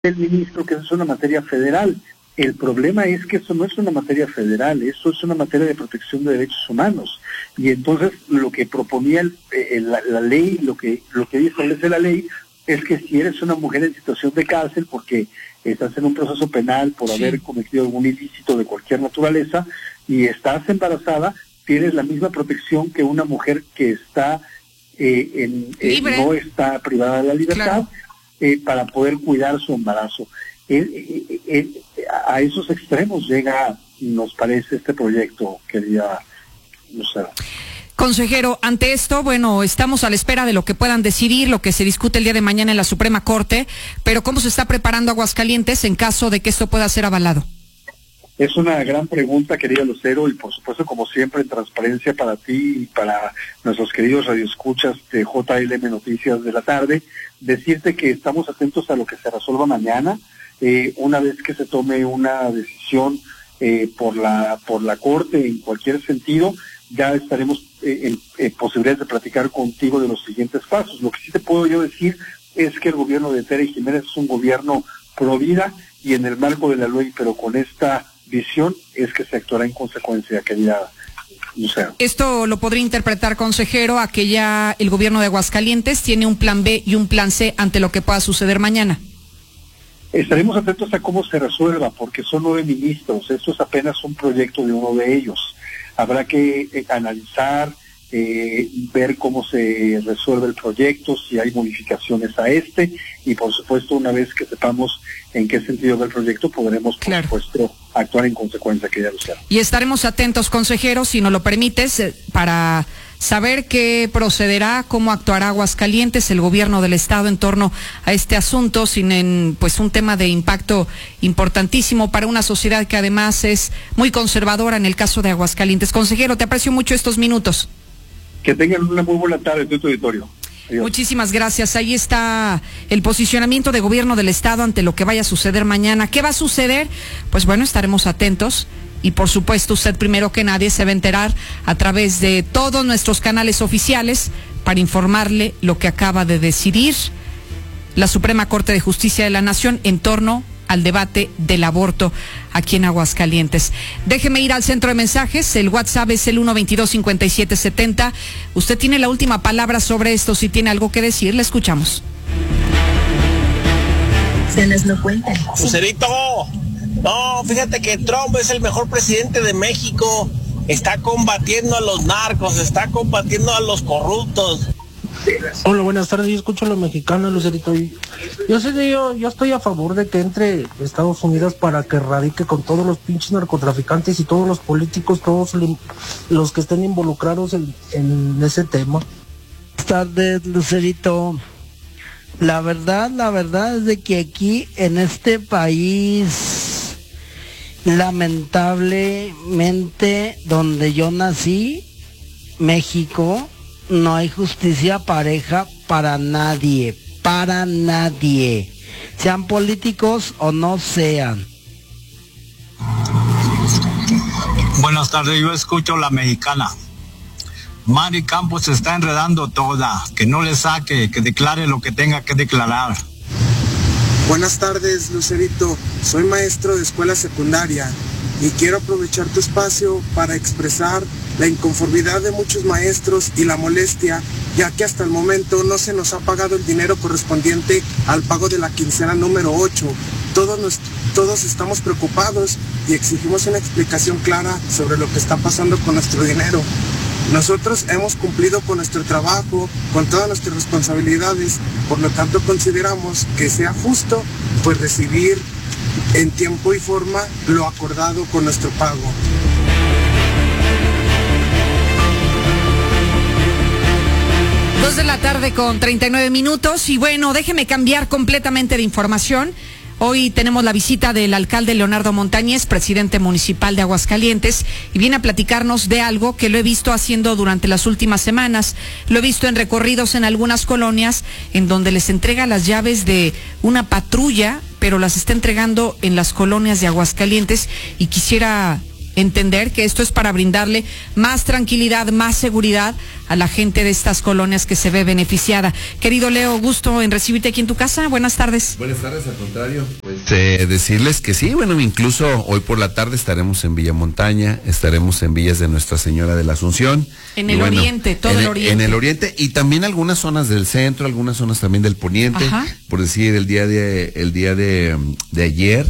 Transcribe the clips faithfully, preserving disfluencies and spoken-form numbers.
el ministro que eso es una materia federal. El problema es que eso no es una materia federal, eso es una materia de protección de derechos humanos. Y entonces lo que proponía el, el, la, la ley, lo que lo que establece la ley, es que si eres una mujer en situación de cárcel porque estás en un proceso penal por sí. haber cometido algún ilícito de cualquier naturaleza y estás embarazada, tienes la misma protección que una mujer que está eh, en, eh, no está privada de la libertad, claro. eh, para poder cuidar su embarazo. Eh, eh, eh, a esos extremos llega, nos parece, este proyecto, querida Lucero. Consejero, ante esto, bueno, estamos a la espera de lo que puedan decidir, lo que se discute el día de mañana en la Suprema Corte, pero ¿cómo se está preparando Aguascalientes en caso de que esto pueda ser avalado? Es una gran pregunta, querida Lucero, y por supuesto, como siempre, en transparencia para ti y para nuestros queridos radioescuchas de J L M Noticias de la tarde, decirte que estamos atentos a lo que se resuelva mañana, eh, una vez que se tome una decisión eh, por la por la Corte en cualquier sentido, ya estaremos eh, en eh, posibilidades de platicar contigo de los siguientes pasos. Lo que sí te puedo yo decir es que el gobierno de Tere Jiménez es un gobierno pro vida y en el marco de la ley, pero con esta visión es que se actuará en consecuencia, querida Lucero. Esto lo podría interpretar, consejero, a que ya el gobierno de Aguascalientes tiene un plan B y un plan C ante lo que pueda suceder mañana. Estaremos atentos a cómo se resuelva, porque son nueve ministros, esto es apenas un proyecto de uno de ellos. Habrá que eh, analizar, eh, ver cómo se resuelve el proyecto, si hay modificaciones a este, y por supuesto, una vez que sepamos en qué sentido va el proyecto, podremos, por claro. supuesto, actuar en consecuencia, querida Lucero. Y estaremos atentos, consejero, si nos lo permites, eh, para saber qué procederá, cómo actuará Aguascalientes, el gobierno del estado en torno a este asunto, sin en, pues un tema de impacto importantísimo para una sociedad que además es muy conservadora en el caso de Aguascalientes. Consejero, te aprecio mucho estos minutos. Que tengan una muy buena tarde en tu auditorio. Adiós. Muchísimas gracias. Ahí está el posicionamiento de gobierno del estado ante lo que vaya a suceder mañana. ¿Qué va a suceder? Pues bueno, estaremos atentos. Y por supuesto, usted primero que nadie se va a enterar a través de todos nuestros canales oficiales para informarle lo que acaba de decidir la Suprema Corte de Justicia de la Nación en torno al debate del aborto aquí en Aguascalientes. Déjeme ir al centro de mensajes. El WhatsApp es el uno veintidós cincuenta y siete setenta. Usted tiene la última palabra sobre esto. Si tiene algo que decir, le escuchamos. Se les lo cuentan. Lucerito. No, fíjate que Trump es el mejor presidente de México. Está combatiendo a los narcos, está combatiendo a los corruptos. Hola, buenas tardes. Yo escucho a la mexicana, Lucerito. Yo sé, yo, yo estoy a favor de que entre Estados Unidos para que radique con todos los pinches narcotraficantes y todos los políticos, todos los que estén involucrados en, en ese tema. Buenas tardes, Lucerito. La verdad, la verdad es de que aquí en este país, lamentablemente, donde yo nací, México, no hay justicia pareja para nadie, para nadie, sean políticos o no sean. Buenas tardes, yo escucho la mexicana. Mari Campos se está enredando toda, que no le saque, que declare lo que tenga que declarar. Buenas tardes, Lucerito. Soy maestro de escuela secundaria y quiero aprovechar tu espacio para expresar la inconformidad de muchos maestros y la molestia, ya que hasta el momento no se nos ha pagado el dinero correspondiente al pago de la quincena número ocho. Todos, nos, todos estamos preocupados y exigimos una explicación clara sobre lo que está pasando con nuestro dinero. Nosotros hemos cumplido con nuestro trabajo, con todas nuestras responsabilidades, por lo tanto consideramos que sea justo pues recibir en tiempo y forma lo acordado con nuestro pago. Dos de la tarde con treinta y nueve minutos y bueno, déjeme cambiar completamente de información. Hoy tenemos la visita del alcalde Leonardo Montañez, presidente municipal de Aguascalientes, y viene a platicarnos de algo que lo he visto haciendo durante las últimas semanas. Lo he visto en recorridos en algunas colonias, en donde les entrega las llaves de una patrulla, pero las está entregando en las colonias de Aguascalientes, y quisiera entender que esto es para brindarle más tranquilidad, más seguridad a la gente de estas colonias que se ve beneficiada. Querido Leo, gusto en recibirte aquí en tu casa. Buenas tardes. Buenas tardes, al contrario. Pues eh, decirles que sí, bueno, incluso hoy por la tarde estaremos en Villamontaña, estaremos en Villas de Nuestra Señora de la Asunción. En el bueno, oriente, todo en el el oriente. En el oriente y también algunas zonas del centro, algunas zonas también del poniente. Ajá. Por decir, el día de el día de, de ayer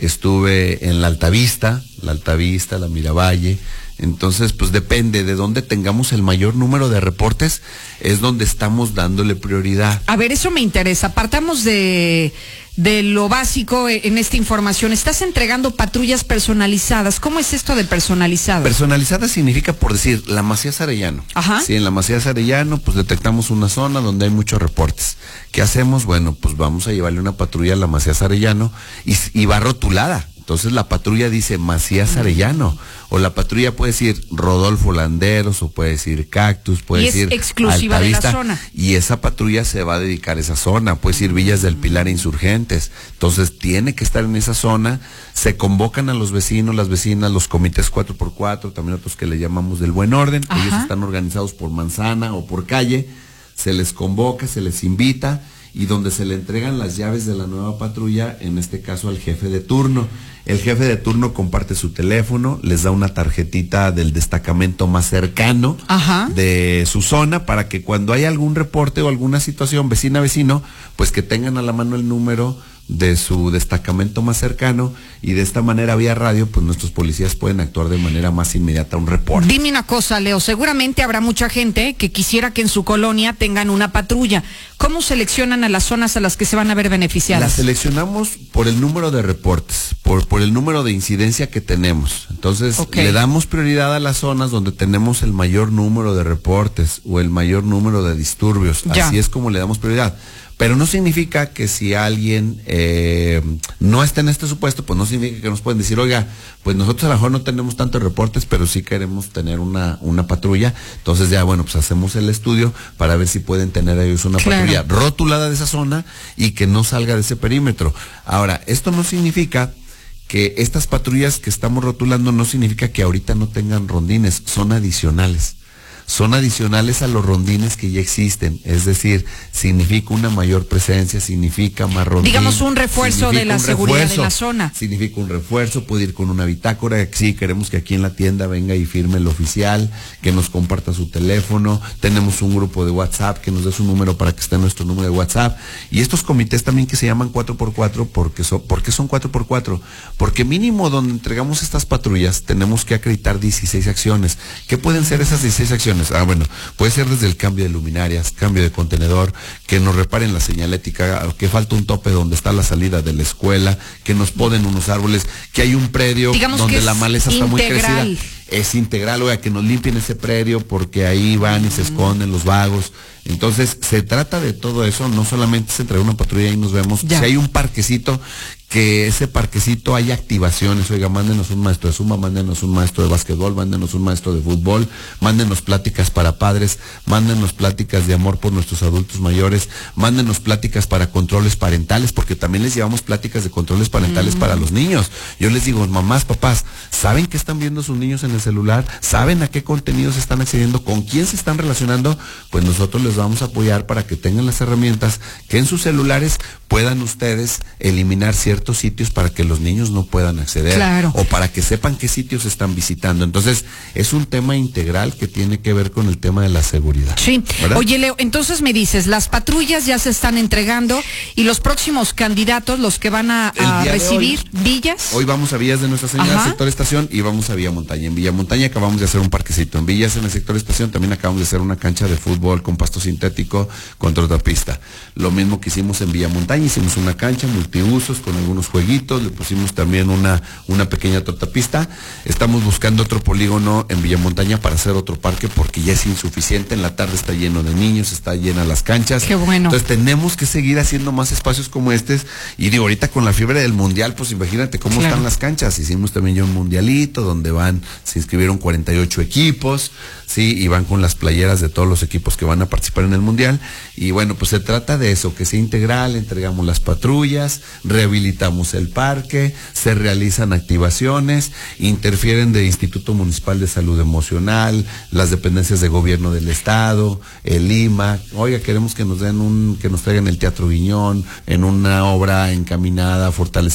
estuve en la Altavista, la Altavista, la Miravalle. Entonces, pues depende de dónde tengamos el mayor número de reportes, es donde estamos dándole prioridad. A ver, eso me interesa. Partamos de, de lo básico en esta información. Estás entregando patrullas personalizadas. ¿Cómo es esto de personalizadas? Personalizada significa, por decir, la Macías Arellano. Ajá. Sí, en la Macías Arellano, pues detectamos una zona donde hay muchos reportes. ¿Qué hacemos? Bueno, pues vamos a llevarle una patrulla a la Macías Arellano y, y va rotulada. Entonces la patrulla dice Macías Arellano, o la patrulla puede decir Rodolfo Landeros, o puede decir Cactus, puede y es decir exclusiva Altavista, de la zona. y esa patrulla se va a dedicar a esa zona, puede decir Villas del Pilar e Insurgentes. Entonces tiene que estar en esa zona, se convocan a los vecinos, las vecinas, los comités cuatro por cuatro, también otros que le llamamos del buen orden. Ajá. Ellos están organizados por manzana o por calle, se les convoca, se les invita, y donde se le entregan las llaves de la nueva patrulla, en este caso al jefe de turno. El jefe de turno comparte su teléfono, les da una tarjetita del destacamento más cercano Ajá. de su zona, para que cuando hay algún reporte o alguna situación vecina vecino, pues que tengan a la mano el número de su destacamento más cercano, y de esta manera vía radio pues nuestros policías pueden actuar de manera más inmediata un reporte. Dime una cosa, Leo, seguramente habrá mucha gente que quisiera que en su colonia tengan una patrulla. ¿Cómo seleccionan a las zonas a las que se van a ver beneficiadas? Las seleccionamos por el número de reportes, por, por el número de incidencia que tenemos. Entonces, okay, le damos prioridad a las zonas donde tenemos el mayor número de reportes o el mayor número de disturbios. Ya. Así es como le damos prioridad. Pero no significa que si alguien eh, no está en este supuesto, pues no significa que nos pueden decir, oiga, pues nosotros a lo mejor no tenemos tantos reportes, pero sí queremos tener una, una patrulla. Entonces ya, bueno, pues hacemos el estudio para ver si pueden tener ellos una claro. patrulla rotulada de esa zona y que no salga de ese perímetro. Ahora, esto no significa que estas patrullas que estamos rotulando, no significa que ahorita no tengan rondines, son adicionales. Son adicionales a los rondines que ya existen, es decir, significa una mayor presencia, significa más rondines. Digamos un refuerzo de la seguridad de la zona. Significa un refuerzo, puede ir con una bitácora, sí, queremos que aquí en la tienda venga y firme el oficial, que nos comparta su teléfono, tenemos un grupo de WhatsApp, que nos dé su número para que esté nuestro número de WhatsApp, y estos comités también que se llaman cuatro por cuatro, porque son, ¿por qué son cuatro por cuatro? Porque mínimo donde entregamos estas patrullas tenemos que acreditar dieciséis acciones. ¿Qué pueden ser esas dieciséis acciones? Ah, bueno, puede ser desde el cambio de luminarias, cambio de contenedor, que nos reparen la señalética, que falta un tope donde está la salida de la escuela, que nos poden unos árboles, que hay un predio Digamos donde que la maleza está muy integral. crecida. Es integral, oiga, que nos limpien ese predio porque ahí van y se esconden los vagos. Entonces, se trata de todo eso, no solamente se trae una patrulla y nos vemos. Ya. Si hay un parquecito, que ese parquecito haya activaciones, oiga, mándenos un maestro de zumba, mándenos un maestro de básquetbol, mándenos un maestro de fútbol, mándenos pláticas para padres, mándenos pláticas de amor por nuestros adultos mayores, mándenos pláticas para controles parentales, porque también les llevamos pláticas de controles parentales mm. para los niños. Yo les digo, mamás, papás, ¿saben qué están viendo sus niños en el celular? ¿Saben a qué contenidos están accediendo? ¿Con quién se están relacionando? Pues nosotros les vamos a apoyar para que tengan las herramientas que en sus celulares puedan ustedes eliminar ciertos sitios para que los niños no puedan acceder, claro, o para que sepan qué sitios están visitando. Entonces, es un tema integral que tiene que ver con el tema de la seguridad. Sí. ¿Verdad? Oye, Leo, entonces me dices, las patrullas ya se están entregando y los próximos candidatos, los que van a, a recibir hoy, Villas. Hoy vamos a Villas de Nuestra Señora, sector estación, y vamos a Villamontaña. En Villamontaña acabamos de hacer un parquecito. En Villas, en el sector estación, también acabamos de hacer una cancha de fútbol con pasto sintético, con trotapista. Lo mismo que hicimos en Villamontaña, hicimos una cancha multiusos con algunos jueguitos, le pusimos también una, una pequeña trotapista. Estamos buscando otro polígono en Villamontaña para hacer otro parque porque ya es insuficiente. En la tarde está lleno de niños, está llena las canchas. Qué bueno. Entonces tenemos que seguir haciendo más espacios como este. Y digo, ahorita con la fiebre del mundial, pues imagínate cómo claro. están las canchas. Hicimos también ya un mundialito donde van, se inscribieron cuarenta y ocho equipos, sí, y van con las playeras de todos los equipos que van a participar en el mundial. Y bueno, pues se trata de eso, que sea integral, entregamos las patrullas, rehabilitamos habilitamos el parque, se realizan activaciones, interfieren de Instituto Municipal de Salud Emocional, las dependencias de gobierno del estado, el I M A C. Oiga, queremos que nos den un, que nos traigan el Teatro Guiñón en una obra encaminada a fortalecer